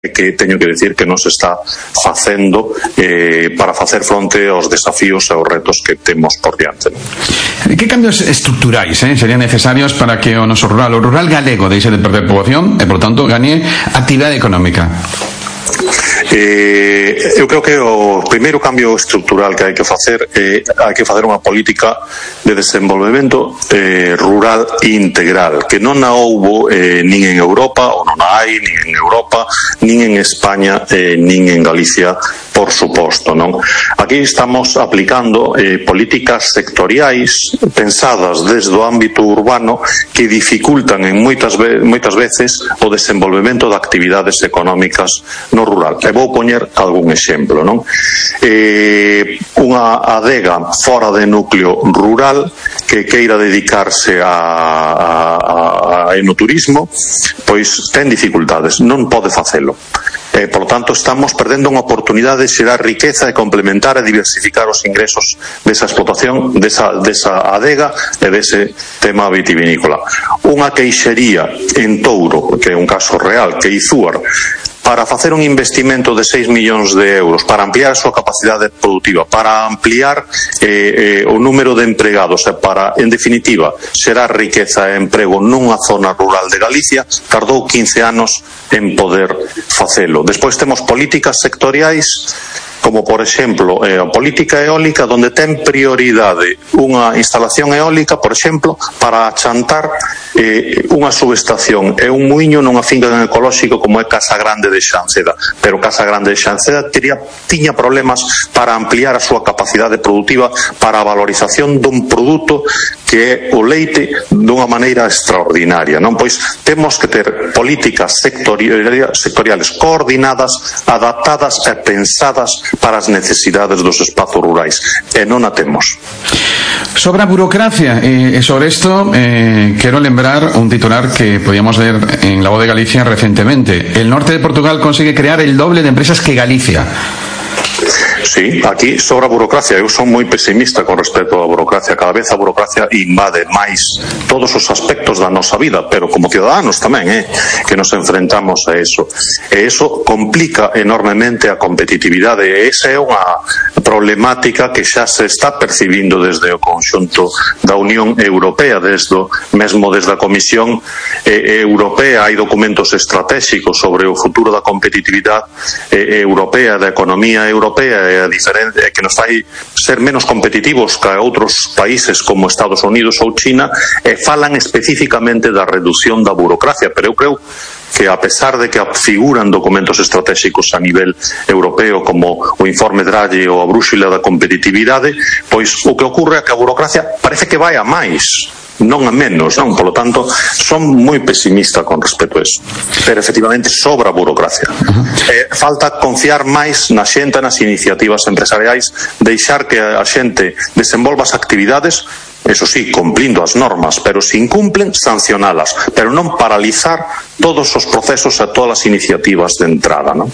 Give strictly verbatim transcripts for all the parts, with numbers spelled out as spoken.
que teño que decir que non se está facendo eh, para facer fronte aos desafíos e aos retos que temos por diante. Que cambios estruturais eh, serían necesarios para que o noso rural, o rural galego, deixe de perder poboación e, por tanto, gañe actividade económica? Eh, eu creo que o primeiro cambio estrutural que hai que facer é eh, hai que facer unha política de desenvolvemento eh, rural integral, que non a houbo eh, nin en Europa, ou non a hai nin en Europa, nin en España, eh, nin en Galicia, por suposto, non? Aquí estamos aplicando eh, políticas sectoriais pensadas desde o ámbito urbano que dificultan en moitas, ve moitas veces o desenvolvemento de actividades económicas no rural. E vou poñer algún exemplo, non? Eh, unha adega fora de núcleo rural que queira dedicarse a, a, a enoturismo, pois ten dificultades, non pode facelo. Eh, por lo tanto, estamos perdendo unha oportunidade de xerar riqueza e complementar e diversificar os ingresos desa explotación, desa, desa adega e dese tema vitivinícola. Unha queixería en Touro, que é un caso real, que Izúar, para facer un investimento de seis millóns de euros, para ampliar a súa capacidade productiva, para ampliar eh, eh, o número de empregados e para, en definitiva, xerar riqueza e emprego nunha zona rural de Galicia, tardou quince anos en poder facelo. Despois temos políticas sectoriais, como por exemplo eh, a política eólica, onde ten prioridade unha instalación eólica, por exemplo, para achantar eh, unha subestación e un muiño nunha finca ecolóxico como é Casa Grande de Xanceda. Pero Casa Grande de Xanceda tiña, tiña problemas para ampliar a súa capacidade productiva para a valorización dun produto que é o leite dunha maneira extraordinaria, non? Pois temos que ter políticas sectoriales, sectoriales coordinadas, adaptadas e pensadas para as necesidades dos espazos rurais, e non a temos. Sobre a burocracia, e eh, sobre isto eh, quero lembrar un titular que podíamos ver en La Voz de Galicia recentemente. El norte de Portugal consigue crear el doble de empresas que Galicia. Sí, aquí sobra burocracia. Eu son moi pesimista con respecto á burocracia. Cada vez a burocracia invade máis todos os aspectos da nosa vida, pero como ciudadanos tamén, eh, que nos enfrentamos a eso. E eso complica enormemente a competitividade. E esa é unha problemática que xa se está percibindo desde o conxunto da Unión Europea, desde o, mesmo desde a Comisión eh, Europea. Hai documentos estratégicos sobre o futuro da competitividade eh, europea, da economía europea, e a diferente, que nos fai ser menos competitivos que outros países como Estados Unidos ou China, e falan especificamente da reducción da burocracia. Pero eu creo que, a pesar de que figuran documentos estratégicos a nivel europeo como o informe Draghi ou a brúxula da competitividade, pois o que ocorre é que a burocracia parece que vai a máis, non a menos, non? Por lo tanto, son moi pesimista con respecto a eso. Pero, efectivamente, sobra burocracia. Uh-huh. eh, falta confiar máis na xente, nas iniciativas empresariais, deixar que a xente desenvolva as actividades, eso sí, cumplindo as normas, pero se incumplen, sancionalas, pero non paralizar todos os procesos e todas as iniciativas de entrada, non?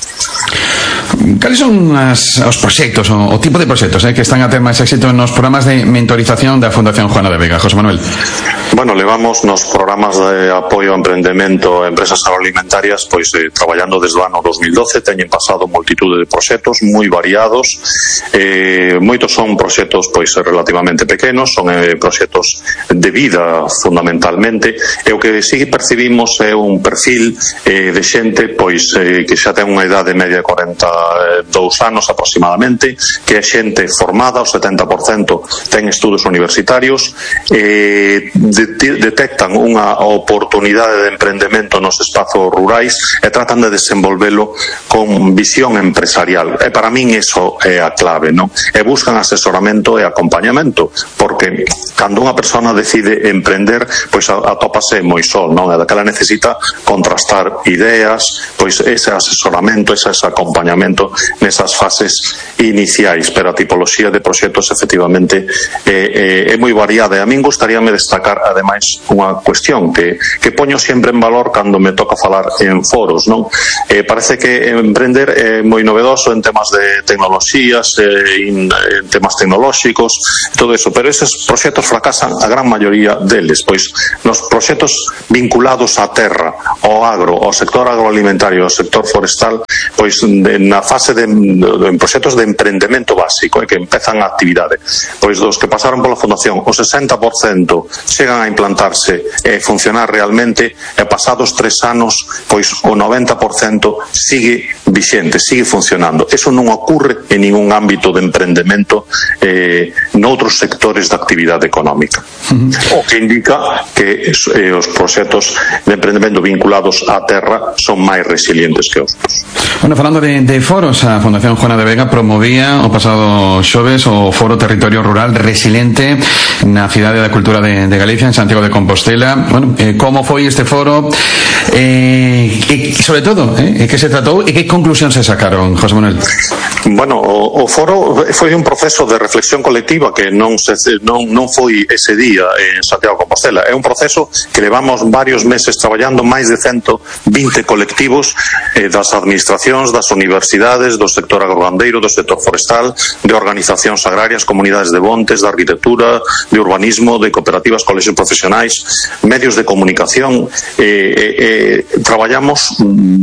Cales son as, os proxectos, o, o tipo de proxectos eh, que están a ter máis éxito nos programas de mentorización da Fundación Juana de Vega? José Manuel. Bueno, levamos nos programas de apoio ao emprendemento a empresas agroalimentarias pois eh, traballando desde o ano dos mil doce. Teñen pasado multitude de proxectos moi variados, eh, moitos son proxectos pois relativamente pequenos, son eh, proxectos de vida fundamentalmente, e o que si percibimos é un perfil eh, de xente pois eh, que xa ten unha idade media de cuarenta e dous anos aproximadamente, que é xente formada, o setenta por cento ten estudos universitarios, eh, de, detectan unha oportunidade de emprendemento nos espazos rurais e tratan de desenvolvelo con visión empresarial. E para min iso é a clave, non? E buscan asesoramento e acompañamento, porque cando unha persona decide emprender, pois atópase moi sol, non? É daquela necesita contrastar ideas, pois ese asesoramento, ese acompañamento financiamento nesas fases iniciais, pero a tipoloxía de proxectos efectivamente é, é, é moi variada. E a min gustaríame destacar ademais unha cuestión que, que poño sempre en valor cando me toca falar en foros, non? Eh, parece que emprender é moi novedoso en temas de tecnoloxías, eh, in, en temas tecnolóxicos, todo eso, pero eses proxectos fracasan a gran maioría deles, pois nos proxectos vinculados á terra, ao agro, ao sector agroalimentario, ao sector forestal, pois de, na fase de, de, de proxectos de emprendemento básico, eh, que empezan a actividade, pois dos que pasaron pola fundación, o sesenta por cento chegan a implantarse e funcionar realmente, e pasados tres anos, pois o noventa por cento sigue vixente, sigue funcionando. Eso non ocurre en ningún ámbito de emprendemento eh, noutros sectores de actividade económica. Uh-huh. O que indica que eh, os proxectos de emprendemento vinculados á terra son máis resilientes que outros. Bueno, falando de, de foros, a Fundación Juana de Vega promovía o pasado xoves o Foro Territorio Rural Resiliente na Cidade da Cultura de, de Galicia, en Santiago de Compostela. Bueno, eh, como foi este foro? Eh, e, sobre todo, eh, que se tratou e que conclusión se sacaron, José Manuel? Bueno, o, o foro foi un proceso de reflexión colectiva que non, se, non, non foi ese día en Santiago de Compostela. É un proceso que levamos varios meses traballando, máis de ciento vinte colectivos eh, das administracións, das universidades, do sector agrogandeiro, do sector forestal, de organizacións agrarias, comunidades de montes, de arquitectura, de urbanismo, de cooperativas, colexios profesionais, medios de comunicación. Eh, eh, eh, traballamos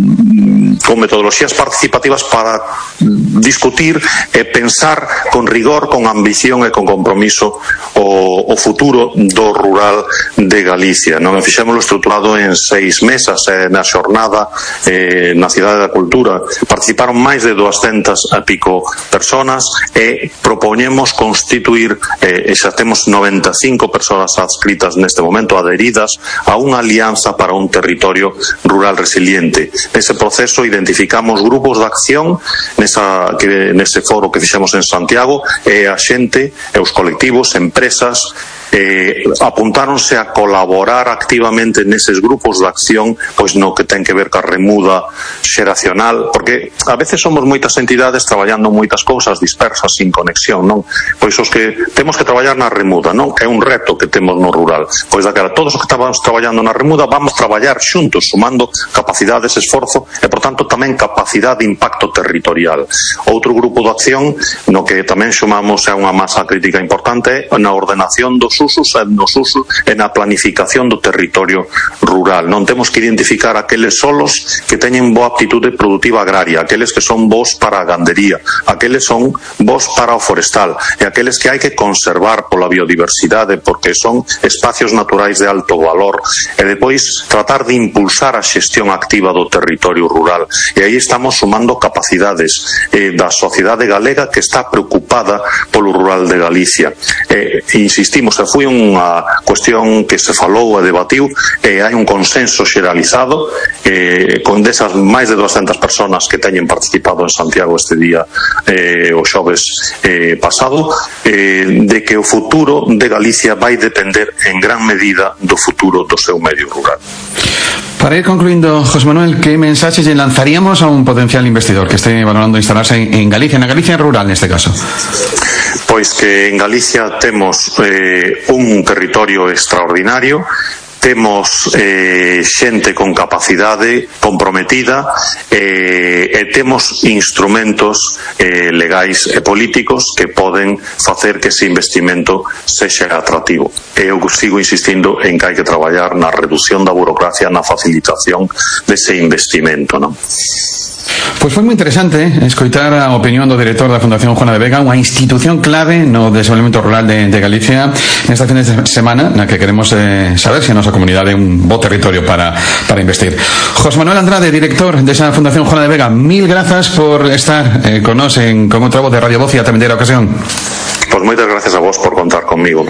mm, con metodoloxías participativas para discutir e pensar con rigor, con ambición e con compromiso o, o futuro do rural de Galicia. Non fixémoslo estruturado en seis mesas, eh, na xornada eh, na Cidade da Cultura. Participaron máis de duascentas e pico personas e propoñemos constituir, eh, e xa temos noventa e cinco persoas adscritas neste momento, adheridas a unha alianza para un territorio rural resiliente. Nese proceso identificamos grupos de acción nesa, que, nese foro que fixemos en Santiago, e a xente, e os colectivos, empresas, eh, apuntáronse a colaborar activamente neses grupos de acción, pois no que ten que ver ca remuda xeracional, porque a veces somos moitas entidades traballando moitas cousas dispersas, sin conexión, non? Pois os que temos que traballar na remuda, non? É un reto que temos no rural. Pois daquela, todos os que estamos traballando na remuda vamos traballar xuntos, sumando capacidades, esforzo e, por tanto, tamén capacidade de impacto territorial. Outro grupo de acción no que tamén sumamos é unha masa crítica importante na ordenación dos usos e nos usos e na planificación do territorio rural. Non temos que identificar aqueles solos que teñen boa aptitude productiva agraria, aqueles que son bons para a gandería, aqueles son bons para o forestal e aqueles que hai que conservar pola biodiversidade porque son espacios naturais de alto valor, e depois tratar de impulsar a xestión activa do territorio rural. E aí estamos sumando capacidades eh, da sociedade galega que está preocupada polo rural de Galicia. Eh, insistimos, e foi unha cuestión que se falou e debatiu, e hai un consenso xeralizado eh, con desas máis de duascentas personas que teñen participado en Santiago este día, eh, o xoves eh, pasado, eh, de que o futuro de Galicia vai depender en gran medida do futuro do seu medio rural. Para ir concluindo, José Manuel, ¿qué mensajes le lanzaríamos a un potencial investidor que esté valorando instalarse en, en Galicia, en la Galicia rural en este caso? Pois que en Galicia temos eh, un territorio extraordinario, temos eh, xente con capacidade comprometida eh, e temos instrumentos eh, legais e políticos que poden facer que ese investimento sexa atractivo. Eu sigo insistindo en que hai que traballar na reducción da burocracia, na facilitación dese investimento, non? Pois foi moi interesante eh, escoitar a opinión do director da Fundación Juana de Vega, unha institución clave no desenvolvemento rural de, de Galicia nesta fin de semana na que queremos eh, saber se a nosa comunidade é un bo territorio para, para investir. José Manuel Andrade, director desa Fundación Juana de Vega, mil grazas por estar eh, con nos en Con outra voz de Radio Voz e a terceira ocasión. Pois moitas gracias a vos por contar conmigo.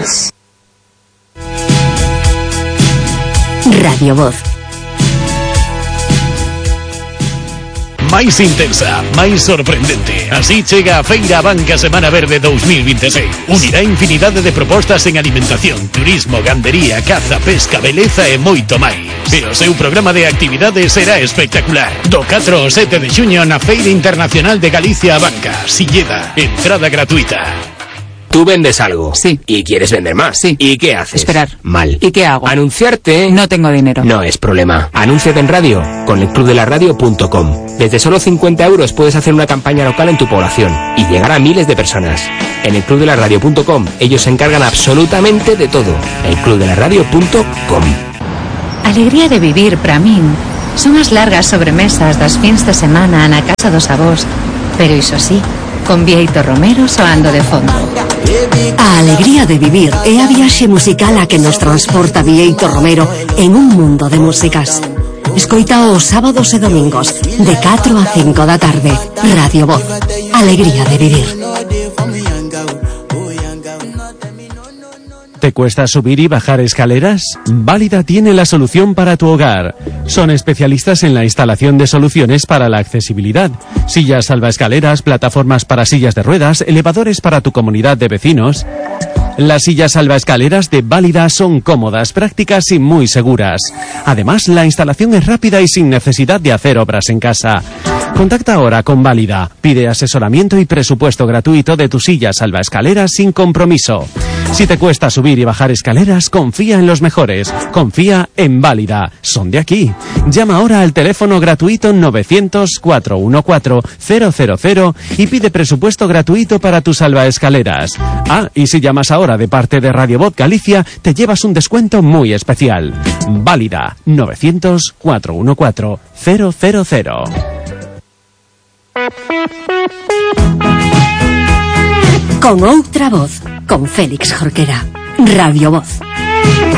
Radio Voz. máis intensa, máis sorprendente. Así chega a Feira Banca Semana Verde dos mil veintiséis. Unirá infinidade de propostas en alimentación, turismo, gandería, caza, pesca, beleza e moito máis. E o seu programa de actividades será espectacular. Do catro ao sete de xuño na Feira Internacional de Galicia a Banca, Silleda, entrada gratuita. Tú vendes algo. Sí. Y quieres vender más. Sí. ¿Y qué haces? Esperar. Mal. ¿Y qué hago? Anunciarte. No tengo dinero. No es problema. Anúnciate en radio con el club de la radio punto com. Desde solo cincuenta euros puedes hacer una campaña local en tu población y llegar a miles de personas. En el club de la radio punto com ellos se encargan absolutamente de todo. el club de la radio punto com. Alegría de vivir para min son as largas sobremesas das fins de semana na casa dos avós, pero iso sí, con Bieito Romero soando de fondo. A alegría de vivir é a viaxe musical a que nos transporta Bieito Romero en un mundo de músicas. Escoita os sábados e domingos de catro a cinco da tarde. Radio Voz. Alegría de vivir. ¿Te cuesta subir y bajar escaleras? Válida tiene la solución para tu hogar. Son especialistas en la instalación de soluciones para la accesibilidad. Sillas salvaescaleras, plataformas para sillas de ruedas, elevadores para tu comunidad de vecinos. Las sillas salvaescaleras de Válida son cómodas, prácticas y muy seguras. Además, la instalación es rápida y sin necesidad de hacer obras en casa. Contacta ahora con Válida. Pide asesoramiento y presupuesto gratuito de tu silla salvaescaleras sin compromiso. Si te cuesta subir y bajar escaleras, confía en los mejores. Confía en Válida. Son de aquí. Llama ahora al teléfono gratuito novecientos, cuatrocientos catorce, cero cero cero y pide presupuesto gratuito para tus salvaescaleras. Ah, y si llamas ahora de parte de Radio Voz Galicia, te llevas un descuento muy especial. Válida. novecientos, cuatrocientos catorce, cero cero cero. Con outra voz, con Félix Jorquera. Radio Voz.